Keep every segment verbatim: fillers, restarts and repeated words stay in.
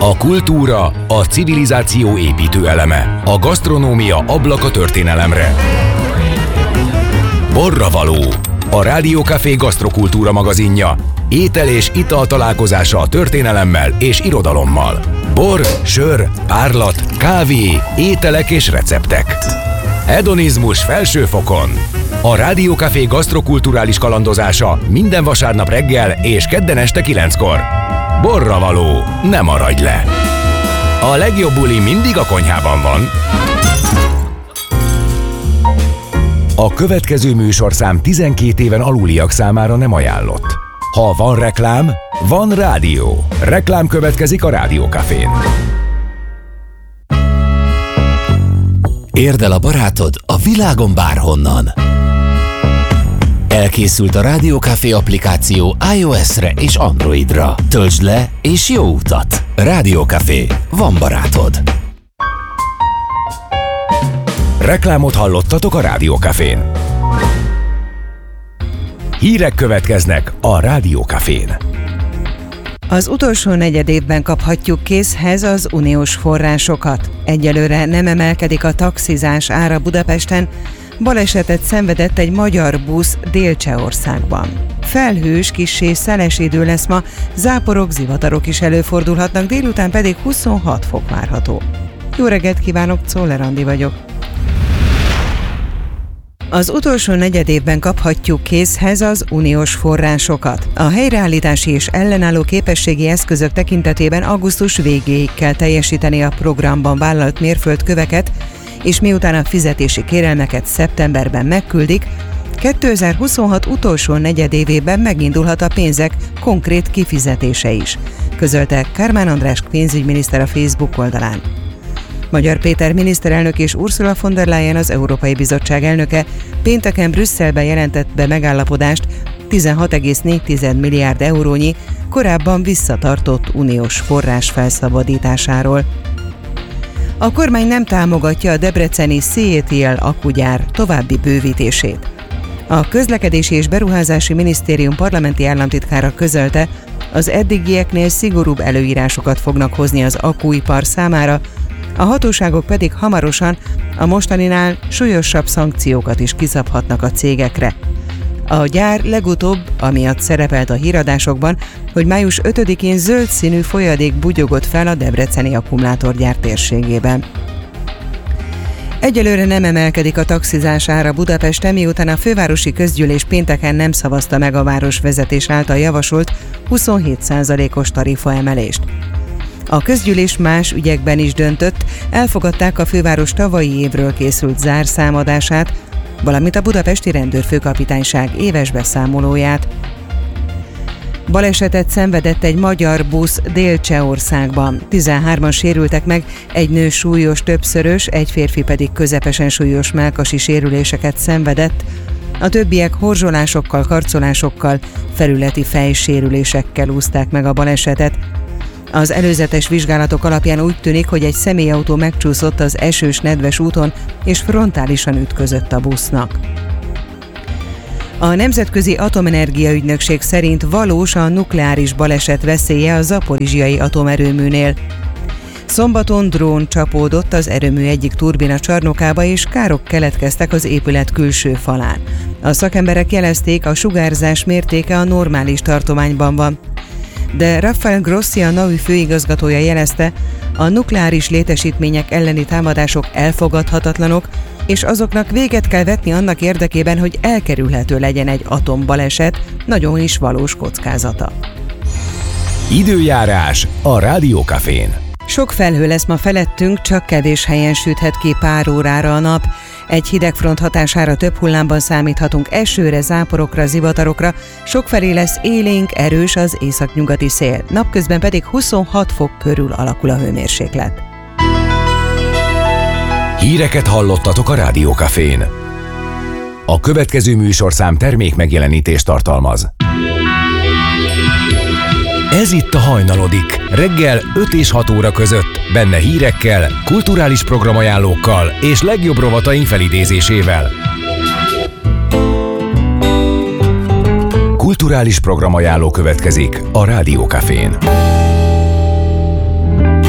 A kultúra, a civilizáció építő eleme. A gasztronómia ablak a történelemre. Borravaló, a Rádiókafé gasztrokultúra magazinja. Étel és ital találkozása a történelemmel és irodalommal. Bor, sör, párlat, kávé, ételek és receptek. Hedonizmus felső fokon. A Rádiókafé gasztrokulturális kalandozása minden vasárnap reggel és kedden este kilenckor. Borravaló, ne maradj le! A legjobb buli mindig a konyhában van. A következő műsorszám tizenkét éven aluliak számára nem ajánlott. Ha van reklám, van rádió. Reklám következik a Rádiókafén. Érd el a barátod a világon bárhonnan. Elkészült a Rádiókafé applikáció iOS-re és Androidra. Töltsd le és jó utat! Rádiókafé. Van barátod. Reklámot hallottatok a Rádiókafén. Hírek következnek a Rádiókafén. Az utolsó negyed évben kaphatjuk készhez az uniós forrásokat. Egyelőre nem emelkedik a taxizás ára Budapesten, balesetet szenvedett egy magyar busz Dél-Csehországban. Felhős, kissé szeles idő lesz ma, záporok, zivatarok is előfordulhatnak, délután pedig huszonhat fok várható. Jó reggelt kívánok, Czoller Andi vagyok. Az utolsó negyed évben kaphatjuk készhez az uniós forrásokat. A helyreállítási és ellenálló képességi eszközök tekintetében augusztus végéig kell teljesíteni a programban vállalt mérföldköveket, és miután a fizetési kérelmeket szeptemberben megküldik, kétezer-huszonhat utolsó negyedévében megindulhat a pénzek konkrét kifizetése is, közölte Kármán András pénzügyminiszter a Facebook oldalán. Magyar Péter miniszterelnök és Ursula von der Leyen, az Európai Bizottság elnöke pénteken Brüsszelben jelentett be megállapodást tizenhat egész négy milliárd eurónyi korábban visszatartott uniós forrás felszabadításáról. A kormány nem támogatja a debreceni cé é té el akkugyár további bővítését. A Közlekedési és Beruházási Minisztérium parlamenti államtitkára közölte, az eddigieknél szigorúbb előírásokat fognak hozni az akkuipar számára, a hatóságok pedig hamarosan a mostaninál súlyosabb szankciókat is kiszabhatnak a cégekre. A gyár legutóbb amiatt szerepelt a híradásokban, hogy május ötödikén zöld színű folyadék bugyogott fel a debreceni akkumulátorgyár térségében. Egyelőre nem emelkedik a taxizás ára Budapesten, miután a fővárosi közgyűlés pénteken nem szavazta meg a városvezetés által javasolt huszonhét százalékos tarifaemelést. A közgyűlés más ügyekben is döntött, elfogadták a főváros tavalyi évről készült zárszámadását, valamint a budapesti rendőrfőkapitányság éves beszámolóját. Balesetet szenvedett egy magyar busz Dél-Csehországban. tizenhárman sérültek meg, egy nő súlyos többszörös, egy férfi pedig közepesen súlyos mellkasi sérüléseket szenvedett, a többiek horzsolásokkal, karcolásokkal, felületi fejsérülésekkel úszták meg a balesetet. Az előzetes vizsgálatok alapján úgy tűnik, hogy egy személyautó megcsúszott az esős, nedves úton, és frontálisan ütközött a busznak. A Nemzetközi Atomenergia Ügynökség szerint valós a nukleáris baleset veszélye a zaporizsiai atomerőműnél. Szombaton drón csapódott az erőmű egyik turbina csarnokába, és károk keletkeztek az épület külső falán. A szakemberek jelezték, a sugárzás mértéke a normális tartományban van. De Rafael Grossi, a en á u főigazgatója jelezte, a nukleáris létesítmények elleni támadások elfogadhatatlanok, és azoknak véget kell vetni annak érdekében, hogy elkerülhető legyen egy atombaleset, nagyon is valós kockázata. Időjárás a Rádiókafén. Sok felhő lesz ma felettünk, csak kevés helyen süthet ki pár órára a nap. Egy hidegfront hatására több hullámban számíthatunk esőre, záporokra, zivatarokra, sokfelé lesz élénk, erős az északnyugati szél, napközben pedig huszonhat fok körül alakul a hőmérséklet. Híreket hallottatok a Rádiókafén. A következő műsorszám termék megjelenítést tartalmaz. Ez itt a Hajnalodik, reggel öt és hat óra között, benne hírekkel, kulturális programajánlókkal és legjobb rovataink felidézésével. Kulturális programajánló következik a Rádiókafén.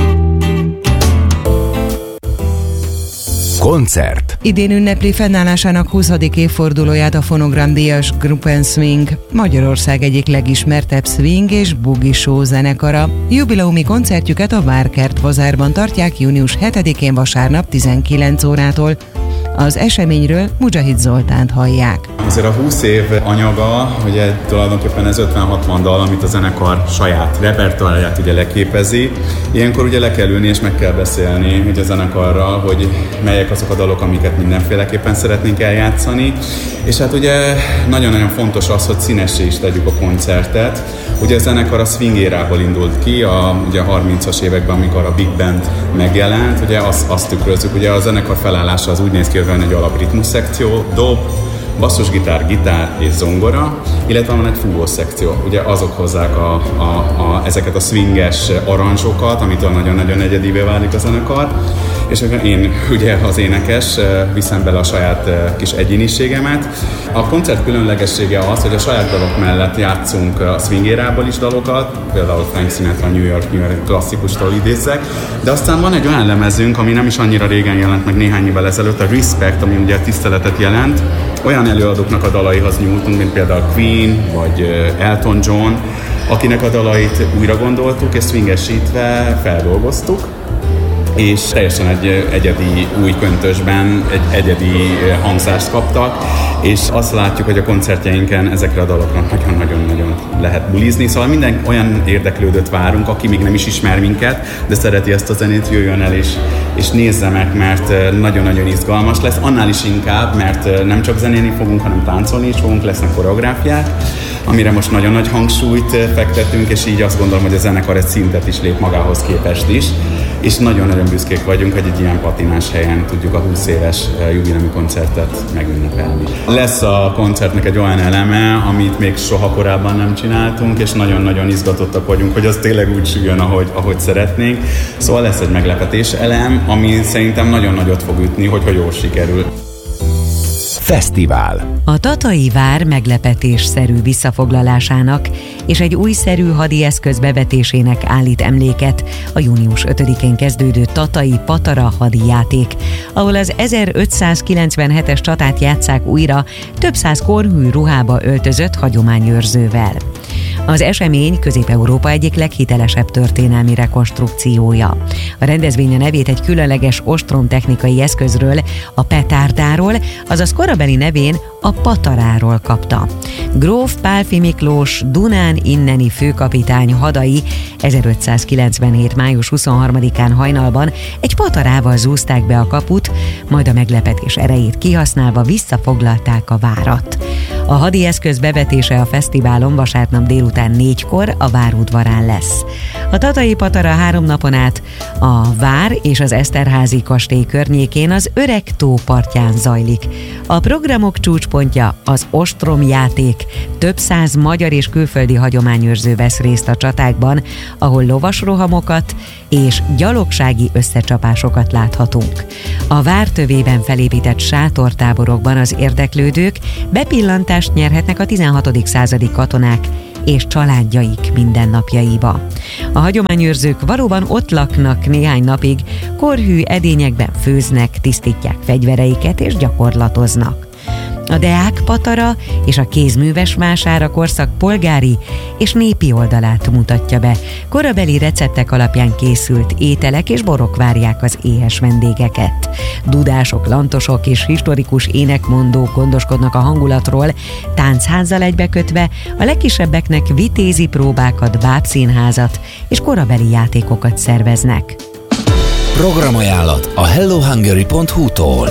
Koncert. Idén ünnepli fennállásának huszadik évfordulóját a fonogramdíjas Group and Swing, Magyarország egyik legismertebb swing és boogie show zenekara. Jubileumi koncertjüket a Várkert Bazárban tartják június hetedikén vasárnap tizenkilenc órától. Az eseményről Mujahid Zoltánt hallják. Azért a húsz év anyaga, ugye tulajdonképpen ez ötven-hatvan dal, amit a zenekar saját repertoárját ugye leképezi. Ilyenkor ugye le kell ülni és meg kell beszélni ugye a zenekarral, hogy melyek azok a dalok, amiket mindenféleképpen szeretnénk eljátszani. És hát ugye nagyon-nagyon fontos az, hogy színessé is tegyük a koncertet. Ugye a zenekar a swing érából indult ki, a ugye a harmincas években, amikor a Big Band megjelent, ugye azt, azt tükrözzük, ugye a zenekar felállása az úgy néz ki, hogy van egy alapritmus szekció, dob, basszusgitár, gitár és zongora, illetve van egy fúvós szekció. Ugye azok hozzák a, a, a, ezeket a swinges aranzsokat, amitől nagyon-nagyon egyedivé válik a zenekar. És én ugye az énekes viszem bele a saját kis egyéniségemet. A koncert különlegessége az, hogy a saját dalok mellett játszunk a swing érából is dalokat, például Frank Sinatra New York, New York klasszikustól idézzek, de aztán van egy olyan lemezünk, ami nem is annyira régen jelent meg, néhány évvel ezelőtt, a Respect, ami ugye tiszteletet jelent. Olyan előadóknak a dalaihoz nyúltunk, mint például Queen vagy Elton John, akinek a dalait újra gondoltuk és swingesítve feldolgoztuk, és teljesen egy egyedi új köntösben egy egyedi hangzást kaptak, és azt látjuk, hogy a koncertjeinken ezekre a dalokra nagyon-nagyon-nagyon lehet bulizni, szóval minden olyan érdeklődőt várunk, aki még nem is ismer minket, de szereti ezt a zenét, jöjjön el és, és nézze meg, mert nagyon-nagyon izgalmas lesz, annál is inkább, mert nem csak zenélni fogunk, hanem táncolni is fogunk, lesznek koreográfiák, amire most nagyon nagy hangsúlyt fektetünk, és így azt gondolom, hogy a zenekar egy szintet is lép magához képest is, és nagyon-nagyon büszkék vagyunk, hogy egy ilyen patinás helyen tudjuk a húsz éves jubileumi koncertet megünnepelni. Lesz a koncertnek egy olyan eleme, amit még soha korábban nem csináltunk, és nagyon-nagyon izgatottak vagyunk, hogy az tényleg úgy süljön, ahogy, ahogy szeretnénk. Szóval lesz egy meglepetés elem, ami szerintem nagyon nagyot fog ütni, hogyha jól sikerül. Fesztivál. A Tatai Vár meglepetésszerű visszafoglalásának és egy újszerű hadi eszköz bevetésének állít emléket a június ötödikén kezdődő Tatai Patara hadi játék, ahol az ezerötszázkilencvenhetes csatát játsszák újra több száz korhű ruhába öltözött hagyományőrzővel. Az esemény Közép-Európa egyik leghitelesebb történelmi rekonstrukciója. A rendezvény a nevét egy különleges ostromtechnikai eszközről, a petárdáról, azaz korabeli nevén a pataráról kapta. Gróf Pálffy Miklós Dunán inneni főkapitány hadai ezerötszázkilencvenhét május huszonharmadikán hajnalban egy patarával zúzták be a kaput, majd a meglepetés erejét kihasználva visszafoglalták a várat. A hadi eszköz bevetése a fesztiválon vasárnap délután négykor a Vár udvarán lesz. A Tatai Patara három napon át a Vár és az Eszterházy kastély környékén az Öreg tó partján zajlik. A programok csúcspontja az ostromjáték. Több száz magyar és külföldi hagyományőrző vesz részt a csatákban, ahol lovasrohamokat és gyalogsági összecsapásokat láthatunk. A Vár tövében felépített sátortáborokban az érdeklődők bepillantást nyerhetnek a tizenhatodik századi katonák és családjaik mindennapjaiba. A hagyományőrzők valóban ott laknak néhány napig, korhű edényekben főznek, tisztítják fegyvereiket és gyakorlatoznak. A Deák Patara és a kézműves vására korszak polgári és népi oldalát mutatja be. Korabeli receptek alapján készült ételek és borok várják az éhes vendégeket. Dudások, lantosok és historikus énekmondók gondoskodnak a hangulatról, táncházzal egybekötve a legkisebbeknek vitézi próbákat, bábszínházat és korabeli játékokat szerveznek. Programajánlat a hello hungary pont hu-tól.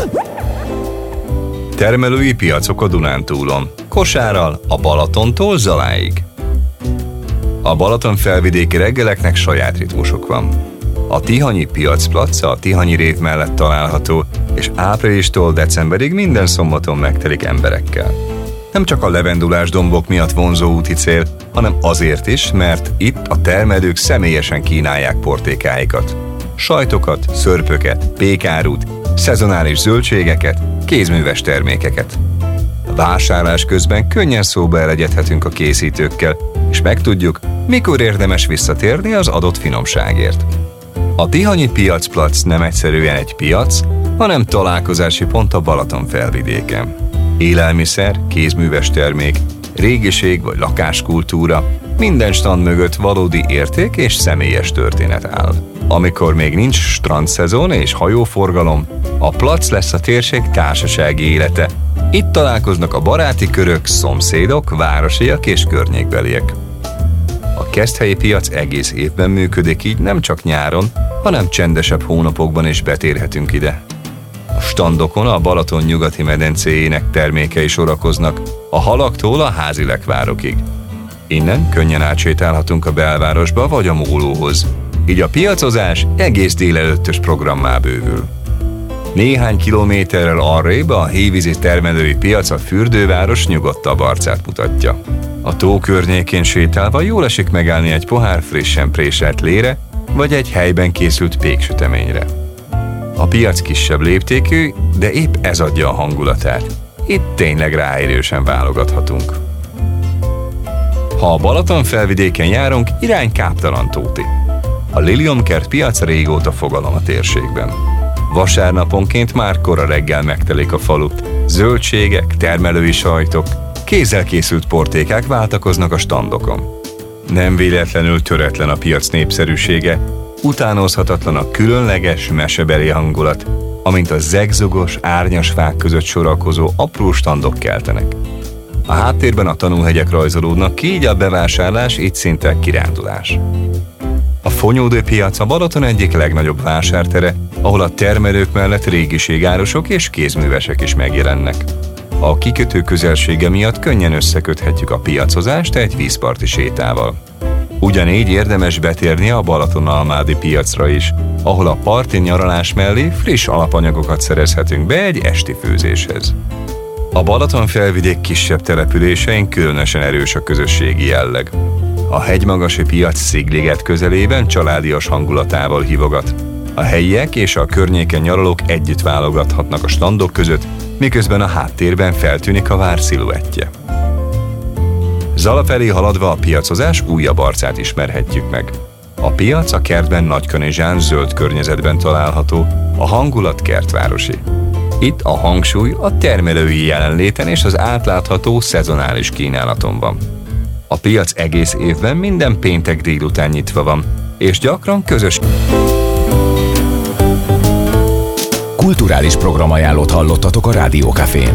Termelői piacok a Dunántúlon, Kosárral a Balatontól Zaláig. A Balaton felvidéki reggeleknek saját ritmusuk van. A Tihanyi piacplac a Tihanyi rév mellett található, és áprilistól decemberig minden szombaton megtelik emberekkel. Nem csak a levendulás dombok miatt vonzó úti cél, hanem azért is, mert itt a termelők személyesen kínálják portékáikat. Sajtokat, szörpöket, pékárút, szezonális zöldségeket, kézműves termékeket. A vásárlás közben könnyen szóba elegyedhetünk a készítőkkel, és megtudjuk, mikor érdemes visszatérni az adott finomságért. A Tihanyi piacplac nem egyszerűen egy piac, hanem találkozási pont a Balaton felvidéken. Élelmiszer, kézműves termék, régiség vagy lakáskultúra, minden stand mögött valódi érték és személyes történet áll. Amikor még nincs strandszezon és hajóforgalom, a plac lesz a térség társasági élete. Itt találkoznak a baráti körök, szomszédok, városiak és környékbeliek. A Keszthelyi piac egész évben működik, így nem csak nyáron, hanem csendesebb hónapokban is betérhetünk ide. A standokon a Balaton nyugati medencéjének termékei sorakoznak, a halaktól a házi lekvárokig. Innen könnyen átsétálhatunk a belvárosba vagy a mólóhoz, így a piacozás egész délelőttös programmá bővül. Néhány kilométerrel arrébb a hévízi termelői piac a fürdőváros nyugodtabb arcát mutatja. A tó környékén sétálva jól esik megállni egy pohár frissen préselt lére, vagy egy helyben készült péksüteményre. A piac kisebb léptékű, de épp ez adja a hangulatát. Itt tényleg ráérősen válogathatunk. Ha a Balaton felvidéken járunk, irány Káptalantóti. A Liliomkert piac régóta fogalom a térségben. Vasárnaponként már kora reggel megtelik a falut. Zöldségek, termelői sajtok, kézzel készült portékák váltakoznak a standokon. Nem véletlenül töretlen a piac népszerűsége, utánozhatatlan a különleges, mesebeli hangulat, amint a zegzugos, árnyas fák között sorakozó apró standok keltenek. A háttérben a tanúhegyek rajzolódnak ki, így a bevásárlás itt szinte kirándulás. A Fonyódő piac a Balaton egyik legnagyobb vásártere, ahol a termelők mellett régiségárosok és kézművesek is megjelennek. A kikötő közelsége miatt könnyen összeköthetjük a piacozást egy vízparti sétával. Ugyanígy érdemes betérni a Balatonalmádi piacra is, ahol a parti nyaralás mellé friss alapanyagokat szerezhetünk be egy esti főzéshez. A Balaton felvidék kisebb településein különösen erős a közösségi jelleg. A hegymagasi piac Szigliget közelében családias hangulatával hívogat. A helyiek és a környéken nyaralók együtt válogathatnak a standok között, miközben a háttérben feltűnik a vár sziluettje. Zala felé haladva a piacozás újabb arcát ismerhetjük meg. A piac a kertben nagykanizsán zöld környezetben található, a hangulat kertvárosi. Itt a hangsúly a termelői jelenléten és az átlátható szezonális kínálaton van. A piac egész évben minden péntek délután nyitva van, és gyakran közös kulturális programajánlót hallottatok a Rádió Cafén.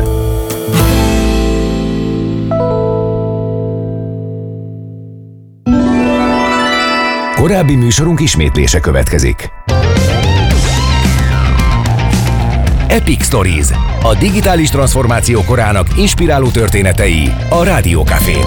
Korábbi műsorunk ismétlése következik. Epic Stories, a digitális transformáció korának inspiráló történetei a Rádió Cafén.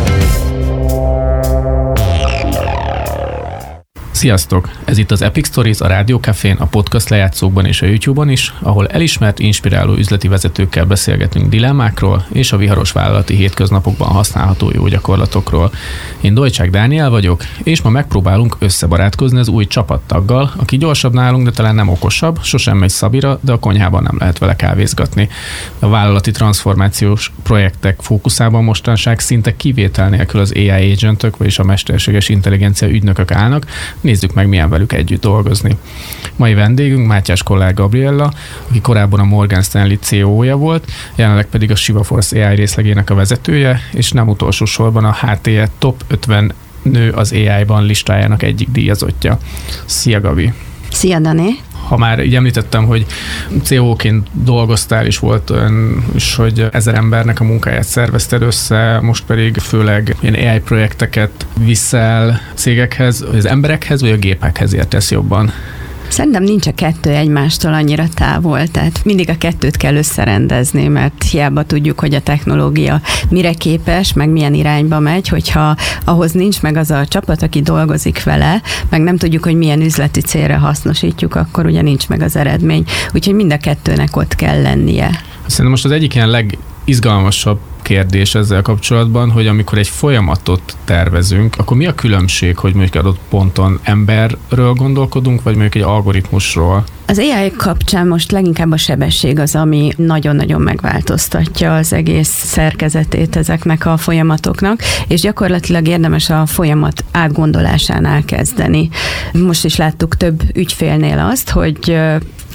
Sziasztok! Ez itt az Epic Stories a Rádió Cafén, a podcast lejátszókban és a YouTube-on is, ahol elismert, inspiráló üzleti vezetőkkel beszélgetünk dilemmákról és a viharos vállalati hétköznapokban használható jó gyakorlatokról. Én Dojcsák Dániel vagyok, és ma megpróbálunk összebarátkozni az új csapattaggal, aki gyorsabb nálunk, de talán nem okosabb, sosem megy szabira, de a konyhában nem lehet vele kávézgatni. A vállalati transformációs projektek fókuszában mostanság szinte kivétel nélkül az á i agentök, vagyis a mesterséges intelligencia ügynökök állnak. Nézzük meg, milyen velük együtt dolgozni. Mai vendégünk Mátyás Kollár Gabriella, aki korábban a Morgan Stanley cé e o-ja volt, jelenleg pedig a Shivaforce á i részlegének a vezetője, és nem utolsó sorban a há té e Top ötven nő az á i-ban listájának egyik díjazottja. Szia, Gabi! Szia, Dani! Ha már így említettem, hogy cé e o-ként dolgoztál, és volt olyan is, hogy ezer embernek a munkáját szervezted össze, most pedig főleg ilyen á i projekteket viszel cégekhez, az emberekhez, vagy a gépekhez értesz jobban? Szerintem nincs a kettő egymástól annyira távol, tehát mindig a kettőt kell összerendezni, mert hiába tudjuk, hogy a technológia mire képes, meg milyen irányba megy, hogyha ahhoz nincs meg az a csapat, aki dolgozik vele, meg nem tudjuk, hogy milyen üzleti célra hasznosítjuk, akkor ugye nincs meg az eredmény. Úgyhogy mind a kettőnek ott kell lennie. Szerintem most az egyik ilyen legizgalmasabb kérdés ezzel kapcsolatban, hogy amikor egy folyamatot tervezünk, akkor mi a különbség, hogy mondjuk adott ponton emberről gondolkodunk, vagy mondjuk egy algoritmusról? Az á i kapcsán most leginkább a sebesség az, ami nagyon-nagyon megváltoztatja az egész szerkezetét ezeknek a folyamatoknak, és gyakorlatilag érdemes a folyamat átgondolásánál kezdeni. Most is láttuk több ügyfélnél azt, hogy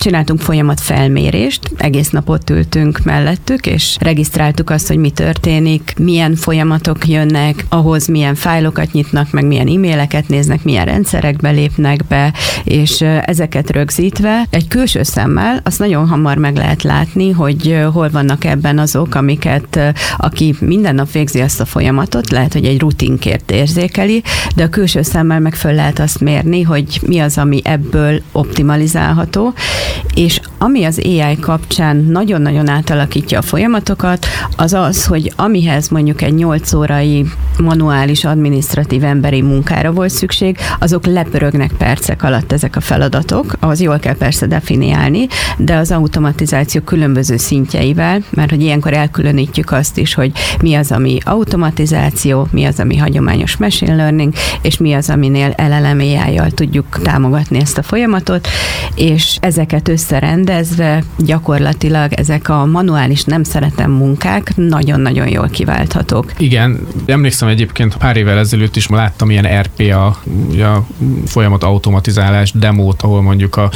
csináltunk folyamat felmérést, egész nap ott ültünk mellettük, és regisztráltuk azt, hogy mi történik, milyen folyamatok jönnek, ahhoz milyen fájlokat nyitnak, meg milyen e-maileket néznek, milyen rendszerekbe lépnek be, és ezeket rögzítve egy külső szemmel azt nagyon hamar meg lehet látni, hogy hol vannak ebben azok, amiket aki minden nap végzi ezt a folyamatot, lehet, hogy egy rutinkért érzékeli, de a külső szemmel meg föl lehet azt mérni, hogy mi az, ami ebből optimalizálható, és ami az á i kapcsán nagyon-nagyon átalakítja a folyamatokat, az az, hogy amihez mondjuk egy nyolc órai manuális, adminisztratív emberi munkára volt szükség, azok lepörögnek percek alatt ezek a feladatok, ahhoz jól kell persze definiálni, de az automatizáció különböző szintjeivel, mert hogy ilyenkor elkülönítjük azt is, hogy mi az, ami automatizáció, mi az, ami hagyományos machine learning, és mi az, aminél el el em á i-jal tudjuk támogatni ezt a folyamatot, és ezeket összerendezve gyakorlatilag ezek a manuális nem szeretem munkák nagyon-nagyon jól kiválthatók. Igen, emlékszem egyébként pár évvel ezelőtt is láttam ilyen er pé á, ugye a folyamat automatizálás demót, ahol mondjuk a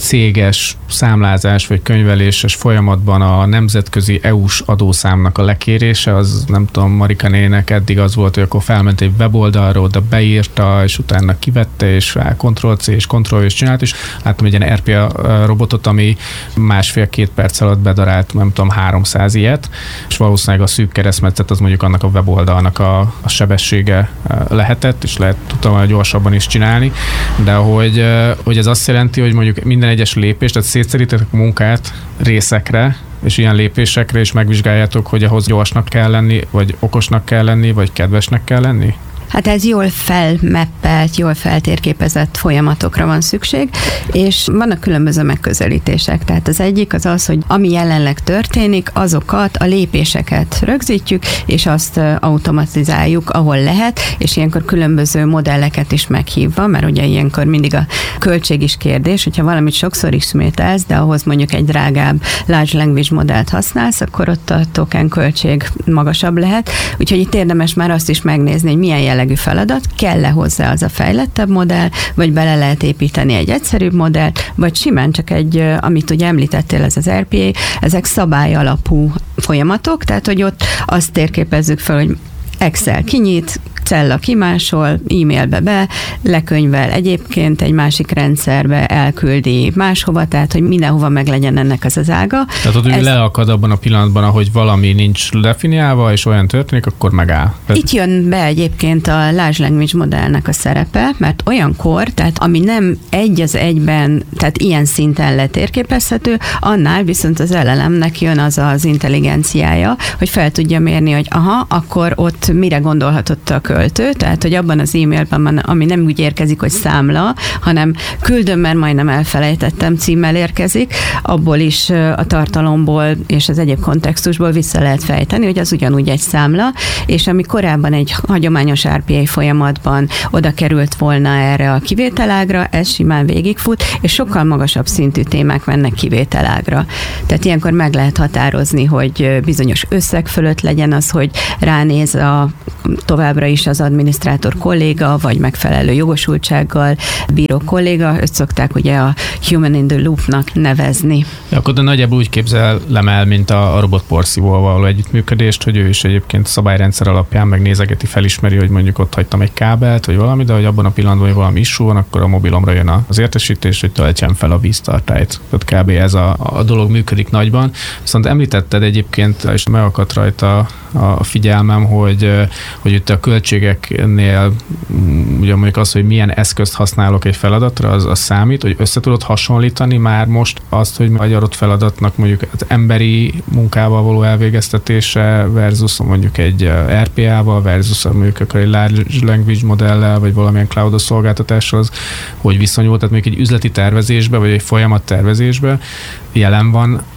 céges számlázás vagy könyveléses folyamatban a nemzetközi é u-s adószámnak a lekérése, az nem tudom, Marika nének eddig az volt, hogy akkor felment egy weboldalra, oda beírta, és utána kivette, és Ctrl-C és Ctrl-V és csinált, és láttam egy ilyen er pé á robotot, ami másfél-két perc alatt bedarált, nem tudom, háromszáz ilyet, és valószínűleg a szűk keresztmetszet az mondjuk annak a weboldalnak a, a sebessége lehetett, és lehet tudtam gyorsabban is csinálni, de hogy, hogy ez azt jelenti, hogy mondjuk minden egyes lépés, tehát szétszerítetek a munkát részekre, és ilyen lépésekre is megvizsgáljátok, hogy ahhoz gyorsnak kell lenni, vagy okosnak kell lenni, vagy kedvesnek kell lenni? Hát ez jól felmeppelt, jól feltérképezett folyamatokra van szükség, és vannak különböző megközelítések. Tehát az egyik az az, hogy ami jelenleg történik, azokat, a lépéseket rögzítjük, és azt automatizáljuk, ahol lehet, és ilyenkor különböző modelleket is meghívva, mert ugye ilyenkor mindig a költség is kérdés, hogyha valamit sokszor ismételsz, de ahhoz mondjuk egy drágább large language modellt használsz, akkor ott a token költség magasabb lehet. Úgyhogy itt érdemes már azt is megnézni, hogy milyen jellegű feladat, kell-e hozzá az a fejlettebb modell, vagy bele lehet építeni egy egyszerűbb modellt, vagy simán csak egy, amit ugye említettél, ez az er pé á, ezek szabály alapú folyamatok, tehát hogy ott azt térképezzük fel, hogy Excel kinyit, cella kimásol, e-mailbe be, lekönyvel egyébként egy másik rendszerbe, elküldi máshova, tehát hogy mindenhova meglegyen ennek az az ága. Tehát ott, hogy Ez... leakad abban a pillanatban, ahogy valami nincs definiálva, és olyan történik, akkor megáll. Itt jön be egyébként a large language modellnek a szerepe, mert olyankor, tehát ami nem egy az egyben, tehát ilyen szinten letérképezhető, annál viszont az el el em-nek jön az az intelligenciája, hogy fel tudja mérni, hogy aha, akkor ott mire gondolhatott a költő, tehát hogy abban az e-mailben, ami nem úgy érkezik, hogy számla, hanem küldöm, mert majdnem elfelejtettem címmel érkezik, abból is a tartalomból és az egyéb kontextusból vissza lehet fejteni, hogy az ugyanúgy egy számla, és ami korábban egy hagyományos er pé á folyamatban oda került volna erre a kivételágra, ez simán végigfut, és sokkal magasabb szintű témák mennek kivételágra. Tehát ilyenkor meg lehet határozni, hogy bizonyos összeg fölött legyen az, hogy ránéz a továbbra is az adminisztrátor kolléga, vagy megfelelő jogosultsággal bíró kolléga, őt szokták ugye a human in the loop-nak nevezni. Ja, akkor de nagyjából úgy képzelem el, mint a, a robot porszívóval való együttműködést, hogy ő is egyébként szabályrendszer alapján megnézegeti, felismeri, hogy mondjuk ott hagytam egy kábelt, vagy valami, de hogy abban a pillanatban, hogy valami issue van, akkor a mobilomra jön az értesítés, hogy töltsen fel a víztartályt. Tehát kb. Ez a, a dolog működik nagyban. Viszont említetted egyébként, és megakadt rajta a figyelmem, hogy, hogy itt a költségeknél ugye mondjuk az, hogy milyen eszközt használok egy feladatra, az, az számít, hogy össze tudod hasonlítani már most azt, hogy egy adott feladatnak mondjuk az emberi munkával való elvégeztetése versus mondjuk egy er pé á-val versus mondjuk egy large language modellel, vagy valamilyen cloudos szolgáltatással, az hogy viszonyul, tehát mondjuk egy üzleti tervezésbe, vagy egy folyamat tervezésbe jelen van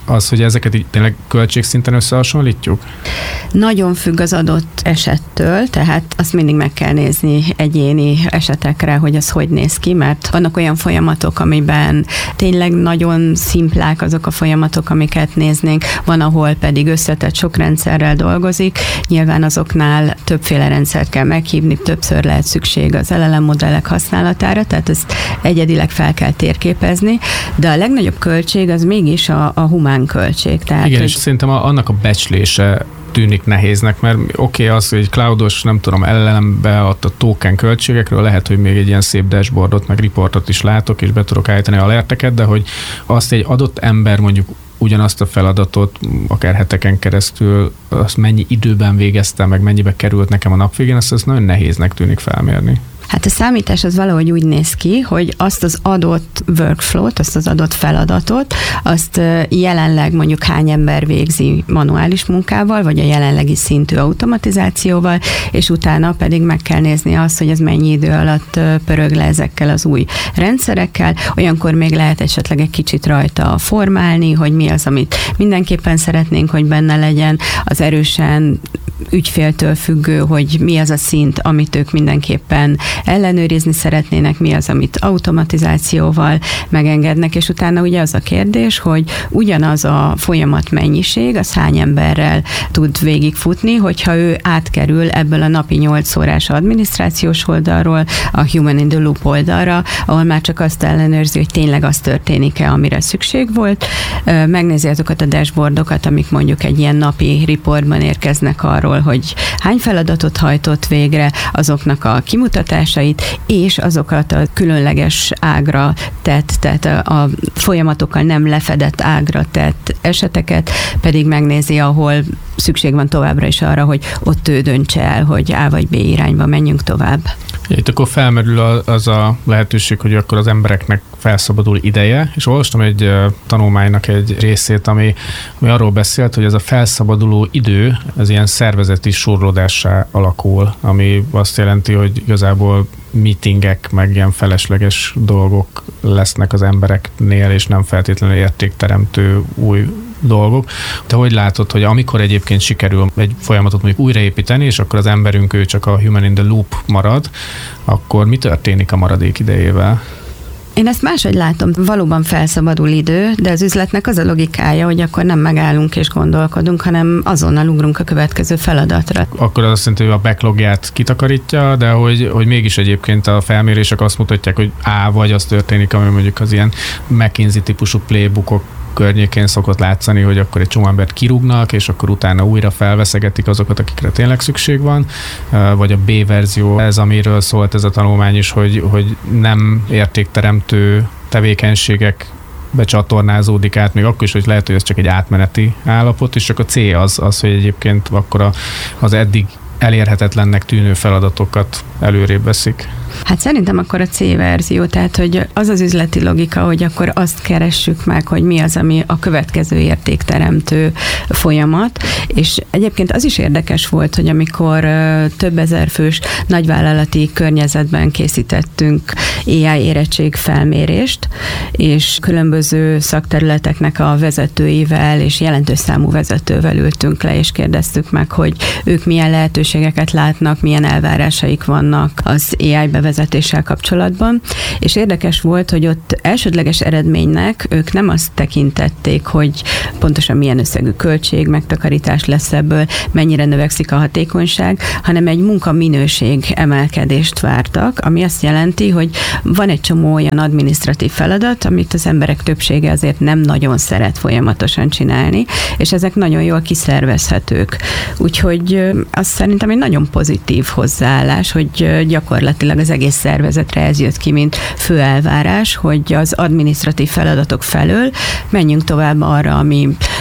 az, hogy ezeket így tényleg költségszinten összehasonlítjuk? Nagyon függ az adott esettől, tehát azt mindig meg kell nézni egyéni esetekre, hogy az hogy néz ki, mert vannak olyan folyamatok, amiben tényleg nagyon szimplák azok a folyamatok, amiket néznénk, van, ahol pedig összetett sok rendszerrel dolgozik, nyilván azoknál többféle rendszert kell meghívni, többször lehet szükség az el el em modellek használatára, tehát ezt egyedileg fel kell térképezni, de a legnagyobb költség az mégis a, a humán költség. Tehát, igen, hogy... és szerintem annak a becslése tűnik nehéznek, mert oké, okay, az, hogy cloudos, nem tudom, el el em-be a token költségekről lehet, hogy még egy ilyen szép dashboardot, meg reportot is látok, és be tudok állítani alerteket, de hogy azt egy adott ember mondjuk ugyanazt a feladatot, akár heteken keresztül, azt mennyi időben végezte, meg mennyibe került nekem a nap végén, azt, azt nagyon nehéznek tűnik felmérni. Hát a számítás az valahogy úgy néz ki, hogy azt az adott workflow-t, azt az adott feladatot, azt jelenleg mondjuk hány ember végzi manuális munkával, vagy a jelenlegi szintű automatizációval, és utána pedig meg kell nézni azt, hogy ez mennyi idő alatt pörög le ezekkel az új rendszerekkel. Olyankor még lehet esetleg egy kicsit rajta formálni, hogy mi az, amit mindenképpen szeretnénk, hogy benne legyen, az erősen ügyféltől függő, hogy mi az a szint, amit ők mindenképpen ellenőrizni szeretnének, mi az, amit automatizációval megengednek, és utána ugye az a kérdés, hogy ugyanaz a folyamat mennyiség, az hány emberrel tud végigfutni, hogyha ő átkerül ebből a napi nyolc órás adminisztrációs oldalról a Human in the Loop oldalra, ahol már csak azt ellenőrzi, hogy tényleg az történik-e, amire szükség volt, megnézi azokat a dashboardokat, amik mondjuk egy ilyen napi reportban érkeznek arról, hogy hány feladatot hajtott végre, azoknak a kimutatásait, és azokat a különleges ágra tett, tehát a, a folyamatokkal nem lefedett ágra tett eseteket, pedig megnézi, ahol szükség van továbbra is arra, hogy ott ő döntse el, hogy A vagy B irányba menjünk tovább. Itt akkor felmerül az a lehetőség, hogy akkor az embereknek felszabadul ideje, és olvastam egy tanulmánynak egy részét, ami, ami arról beszélt, hogy ez a felszabaduló idő, ez ilyen szervezeti surlódássá alakul, ami azt jelenti, hogy igazából meetingek, meg ilyen felesleges dolgok lesznek az embereknél, és nem feltétlenül értékteremtő új dolgok. Te hogy látod, hogy amikor egyébként sikerül egy folyamatot mondjuk újraépíteni, és akkor az emberünk ő csak a human in the loop marad, akkor mi történik a maradék idejével? Én ezt máshogy látom, valóban felszabadul idő, de az üzletnek az a logikája, hogy akkor nem megállunk és gondolkodunk, hanem azonnal ugrunk a következő feladatra. Akkor az azt jelenti, hogy a backlogját kitakarítja, de hogy, hogy mégis egyébként a felmérések azt mutatják, hogy á, vagy az történik, ami mondjuk az ilyen McKinsey típusú playbookok környékén szokott látszani, hogy akkor egy csomó embert kirúgnak, és akkor utána újra felveszegetik azokat, akikre tényleg szükség van, vagy a B verzió, ez amiről szólt ez a tanulmány is, hogy, hogy nem értékteremtő tevékenységek becsatornázódik át, még akkor is, hogy lehet, hogy ez csak egy átmeneti állapot, és csak a cél az, az hogy egyébként akkor a, az eddig elérhetetlennek tűnő feladatokat előrébb veszik. Hát szerintem akkor a C-verzió, tehát hogy az az üzleti logika, hogy akkor azt keressük meg, hogy mi az, ami a következő értékteremtő folyamat, és egyébként az is érdekes volt, hogy amikor több ezer fős nagyvállalati környezetben készítettünk á i érettség felmérést, és különböző szakterületeknek a vezetőivel és jelentős számú vezetővel ültünk le, és kérdeztük meg, hogy ők milyen lehetőségeket látnak, milyen elvárásaik vannak az á i bevezetéssel kapcsolatban, és érdekes volt, hogy ott elsődleges eredménynek ők nem azt tekintették, hogy pontosan milyen összegű költség, megtakarítás lesz ebből, mennyire növekszik a hatékonyság, hanem egy munkaminőség emelkedést vártak, ami azt jelenti, hogy van egy csomó olyan adminisztratív feladat, amit az emberek többsége azért nem nagyon szeret folyamatosan csinálni, és ezek nagyon jól kiszervezhetők. Úgyhogy azt szerintem egy nagyon pozitív hozzáállás, hogy gyakorlatilag az egész szervezetre ez jött ki, mint fő elvárás, hogy az adminisztratív feladatok felől menjünk tovább arra, ami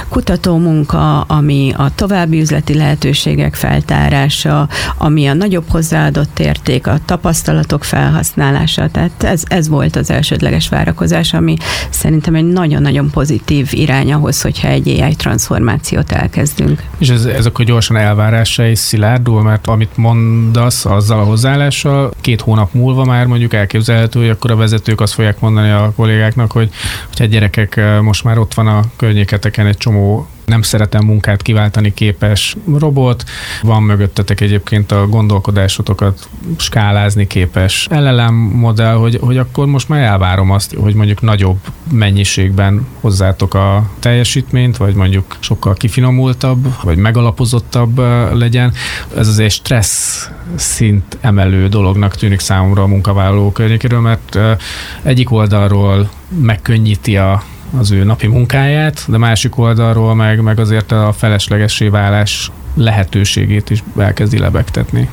kutatómunka, ami a további üzleti lehetőségek feltárása, ami a nagyobb hozzáadott érték, a tapasztalatok felhasználása. Tehát ez, ez volt az elsődleges várakozás, ami szerintem egy nagyon-nagyon pozitív irány ahhoz, hogyha egy á i transformációt elkezdünk. És ez, ez akkor gyorsan elvárásra is szilárdul, mert amit mondasz azzal a hozzáállással, két hónap múlva már mondjuk elképzelhető, hogy akkor a vezetők azt fogják mondani a kollégáknak, hogy hát gyerekek, most már ott van a környéketeken egy csomó nem szeretem munkát kiváltani képes robot, van mögöttetek egyébként a gondolkodásotokat skálázni képes el el em modell, hogy, hogy akkor most már elvárom azt, hogy mondjuk nagyobb mennyiségben hozzátok a teljesítményt, vagy mondjuk sokkal kifinomultabb, vagy megalapozottabb legyen. Ez azért stressz szint emelő dolognak tűnik számomra a munkavállaló környékéről, mert egyik oldalról megkönnyíti a az ő napi munkáját, de másik oldalról meg, meg azért a feleslegessé válás lehetőségét is elkezdi lebegtetni.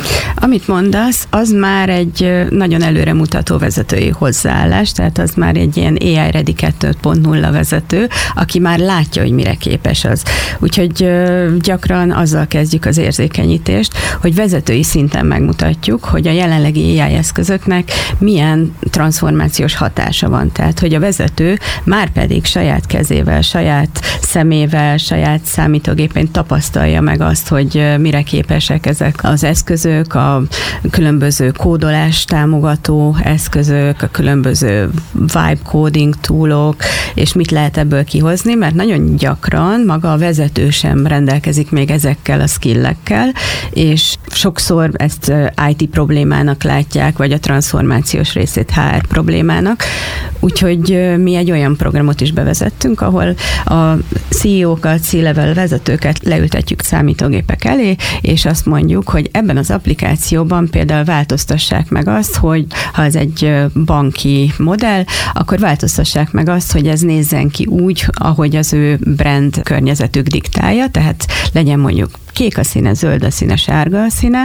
Amit mondasz, az már egy nagyon előremutató vezetői hozzáállás, tehát az már egy ilyen á i Ready kettő pont nulla vezető, aki már látja, hogy mire képes az. Úgyhogy gyakran azzal kezdjük az érzékenyítést, hogy vezetői szinten megmutatjuk, hogy a jelenlegi á i eszközöknek milyen transformációs hatása van. Tehát, hogy a vezető már pedig saját kezével, saját szemével, saját számítógépén tapasztalja meg azt, hogy mire képesek ezek az eszközök, a különböző kódolás támogató eszközök, a különböző vibe coding toolok, és mit lehet ebből kihozni, mert nagyon gyakran maga a vezető sem rendelkezik még ezekkel a skillekkel, és sokszor ezt í té problémának látják, vagy a transformációs részét há er problémának. Úgyhogy mi egy olyan programot is bevezettünk, ahol a cé e ó-kat, C-level vezetőket leültetjük számítógépek elé, és azt mondjuk, hogy ebben az applikációban például változtassák meg azt, hogy ha ez egy banki modell, akkor változtassák meg azt, hogy ez nézzen ki úgy, ahogy az ő brand környezetük diktálja, tehát legyen mondjuk kék a színe, zöld a színe, sárga a színe,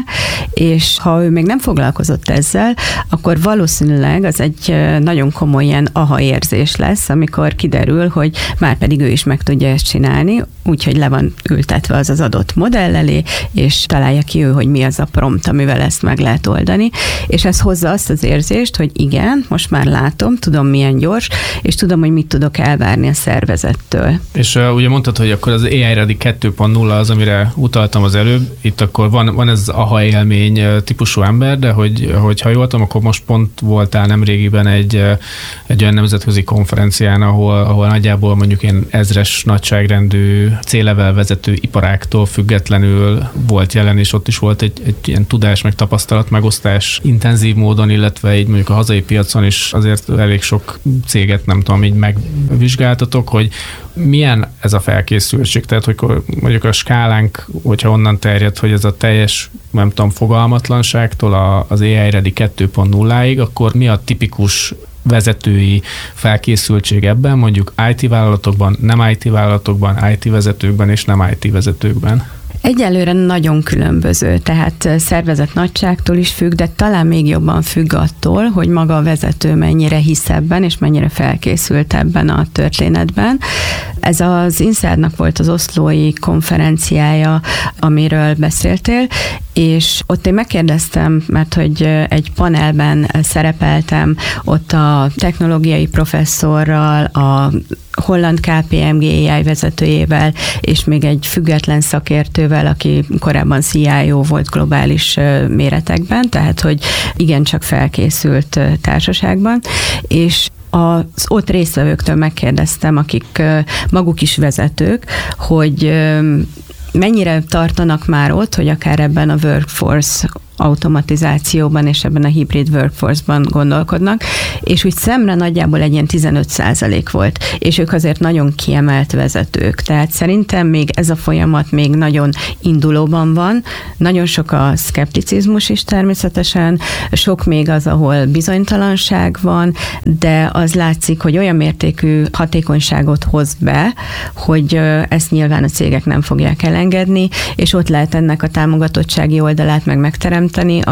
és ha ő még nem foglalkozott ezzel, akkor valószínűleg az egy nagyon komoly ilyen aha érzés lesz, amikor kiderül, hogy már pedig ő is meg tudja ezt csinálni, úgyhogy le van ültetve az az adott modell elé, és találja ki ő, hogy mi az a prompt, amivel ezt meg lehet oldani, és ez hozza azt az érzést, hogy igen, most már látom, tudom milyen gyors, és tudom, hogy mit tudok elvárni a szervezettől. És uh, ugye mondtad, hogy akkor az á i Ready kettő pont nulla az, amire utaltam az előbb, itt akkor van, van ez az aha élmény típusú ember, de hogy, hogy ha jól tudom, akkor most pont voltál nemrégiben egy, egy olyan nemzetközi konferencián, ahol, ahol nagyjából mondjuk ilyen ezres nagyságrendű C-level vezető iparáktól függetlenül volt jelen, és ott is volt egy, egy ilyen tudás meg tapasztalat megosztás intenzív módon, illetve így mondjuk a hazai piacon is azért elég sok céget, nem tudom, így megvizsgáltatok, hogy milyen ez a felkészültség, tehát hogy mondjuk a skálánk, hogyha onnan terjed, hogy ez a teljes, nem tudom, fogalmatlanságtól az á i Ready kettő pont nulláig, akkor mi a tipikus vezetői felkészültség ebben, mondjuk í té vállalatokban, nem í té vállalatokban, í té vezetőkben és nem í té vezetőkben? Egyelőre nagyon különböző, tehát szervezet nagyságtól is függ, de talán még jobban függ attól, hogy maga a vezető mennyire hisz ebben, és mennyire felkészült ebben a történetben. Ez az Insidernak volt az oszlói konferenciája, amiről beszéltél, és ott én megkérdeztem, mert hogy egy panelben szerepeltem, ott a technológiai professzorral, a holland ká pé em gé á i vezetőjével, és még egy független szakértővel, aki korábban cé i o volt globális méretekben, tehát hogy igencsak felkészült társaságban, és az ott résztvevőktől megkérdeztem, akik maguk is vezetők, hogy mennyire tartanak már ott, hogy akár ebben a workforce automatizációban és ebben a hibrid workforce-ban gondolkodnak, és úgy szemre nagyjából egy ilyen tizenöt százalék volt, és ők azért nagyon kiemelt vezetők. Tehát szerintem még ez a folyamat még nagyon indulóban van, nagyon sok a szkepticizmus is természetesen, sok még az, ahol bizonytalanság van, de az látszik, hogy olyan mértékű hatékonyságot hoz be, hogy ezt nyilván a cégek nem fogják elengedni, és ott lehet ennek a támogatottsági oldalát meg megteremteni,